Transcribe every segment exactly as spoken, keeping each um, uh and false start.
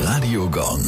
Radio Gong.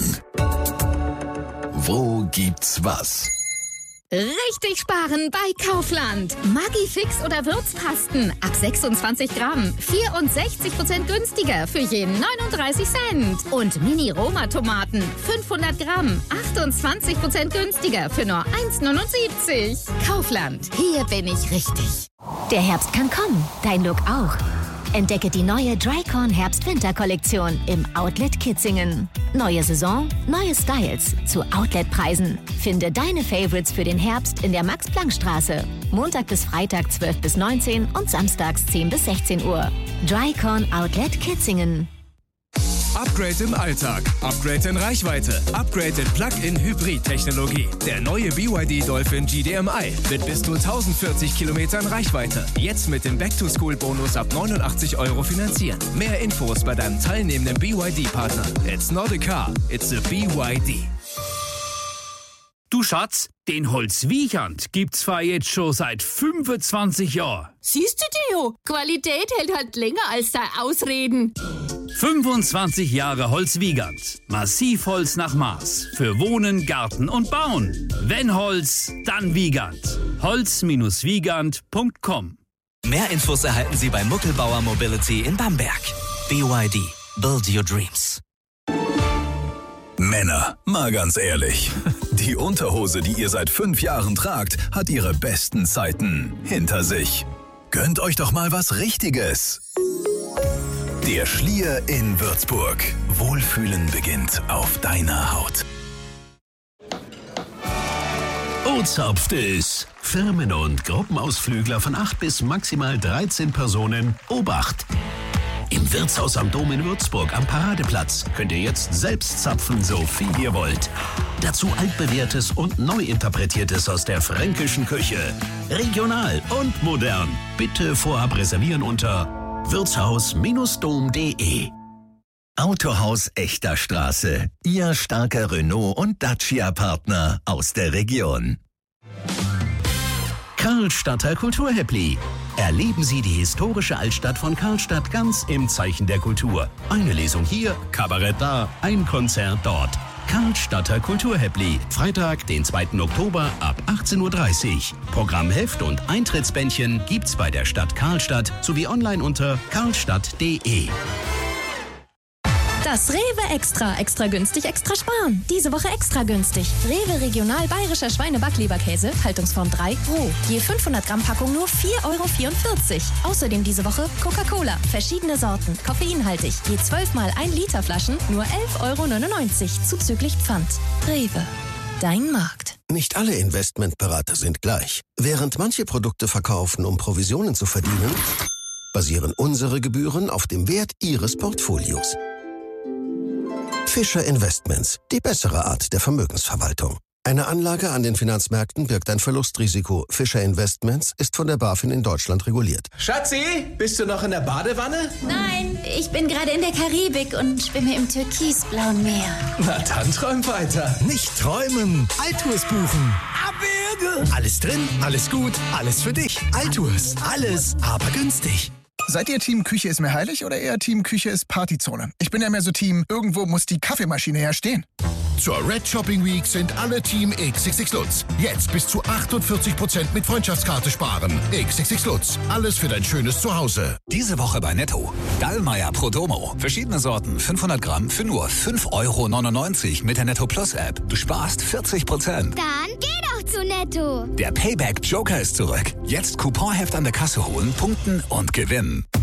Wo gibt's was? Richtig sparen bei Kaufland. Maggi-Fix oder Würzpasten ab sechsundzwanzig Gramm. vierundsechzig Prozent günstiger für jeden neununddreißig Cent. Und Mini-Roma-Tomaten fünfhundert Gramm. achtundzwanzig Prozent günstiger für nur eins neunundsiebzig. Kaufland, hier bin ich richtig. Der Herbst kann kommen, dein Look auch. Entdecke die neue Drycorn Herbst-Winter-Kollektion im Outlet Kitzingen. Neue Saison, neue Styles zu Outlet-Preisen. Finde deine Favorites für den Herbst in der Max-Planck-Straße. Montag bis Freitag zwölf bis neunzehn und samstags zehn bis sechzehn Uhr. Drycorn Outlet Kitzingen. Upgrade im Alltag, Upgrade in Reichweite, Upgrade in Plug-in-Hybrid-Technologie. Der neue B Y D Dolphin G D M I mit bis zu tausendvierzig Kilometern Reichweite. Jetzt mit dem Back-to-School-Bonus ab neunundachtzig Euro finanzieren. Mehr Infos bei deinem teilnehmenden B Y D-Partner. It's not a car, it's a B Y D. Du Schatz, den Holzwiechert gibt's zwar jetzt schon seit fünfundzwanzig Jahren. Siehst du, Theo, Qualität hält halt länger als dein Ausreden. fünfundzwanzig Jahre Holzwiechert. Massivholz nach Maß. Für Wohnen, Garten und Bauen. Wenn Holz, dann Wiechert. holz wiechert punkt com. Mehr Infos erhalten Sie bei Muckelbauer Mobility in Bamberg. B Y D. Build your dreams. Männer, mal ganz ehrlich. Die Unterhose, die ihr seit fünf Jahren tragt, hat ihre besten Zeiten hinter sich. Gönnt euch doch mal was Richtiges. Der Schlier in Würzburg. Wohlfühlen beginnt auf deiner Haut. O-Zapft ist. Firmen- und Gruppenausflügler von acht bis maximal dreizehn Personen. Obacht! Im Wirtshaus am Dom in Würzburg am Paradeplatz könnt ihr jetzt selbst zapfen, so viel ihr wollt. Dazu altbewährtes und neu interpretiertes aus der fränkischen Küche. Regional und modern. Bitte vorab reservieren unter wirtshaus dom punkt de. Autohaus Echter Straße. Ihr starker Renault- und Dacia-Partner aus der Region. Karlstadter Kulturhäppli. Erleben Sie die historische Altstadt von Karlstadt ganz im Zeichen der Kultur. Eine Lesung hier, Kabarett da, ein Konzert dort. Karlstadter Kulturhäppli. Freitag, den zweiten Oktober ab achtzehn Uhr dreißig. Programmheft und Eintrittsbändchen gibt's bei der Stadt Karlstadt sowie online unter karlstadt punkt de. Das Rewe Extra. Extra günstig, extra sparen. Diese Woche extra günstig. Rewe Regional Bayerischer Schweine-Backleberkäse, Haltungsform drei, roh. Je fünfhundert Gramm Packung nur vier Euro vierundvierzig. Außerdem diese Woche Coca-Cola. Verschiedene Sorten, koffeinhaltig. Je zwölf mal ein Liter Flaschen nur elf Euro neunundneunzig. Zuzüglich Pfand. Rewe. Dein Markt. Nicht alle Investmentberater sind gleich. Während manche Produkte verkaufen, um Provisionen zu verdienen, basieren unsere Gebühren auf dem Wert Ihres Portfolios. Fischer Investments, die bessere Art der Vermögensverwaltung. Eine Anlage an den Finanzmärkten birgt ein Verlustrisiko. Fischer Investments ist von der BaFin in Deutschland reguliert. Schatzi, bist du noch in der Badewanne? Nein, ich bin gerade in der Karibik und schwimme im türkisblauen Meer. Na dann träum weiter. Nicht träumen, Altours buchen. Abwürge. Alles drin, alles gut, alles für dich. Altours, alles, aber günstig. Seid ihr Team Küche ist mir heilig oder eher Team Küche ist Partyzone? Ich bin ja mehr so Team, irgendwo muss die Kaffeemaschine herstehen. Zur Red Shopping Week sind alle Team X X X Lutz. Jetzt bis zu achtundvierzig Prozent mit Freundschaftskarte sparen. X X X Lutz. Alles für dein schönes Zuhause. Diese Woche bei Netto. Dallmayr Prodomo. Verschiedene Sorten, fünfhundert Gramm für nur fünf Euro neunundneunzig mit der Netto Plus App. Du sparst vierzig Prozent. Dann geh doch zu Netto. Der Payback Joker ist zurück. Jetzt Couponheft an der Kasse holen, punkten und gewinnen.